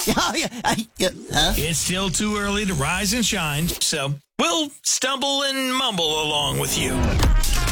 Oh, yeah. Huh? It's still too early to rise and shine, so we'll stumble and mumble along with you.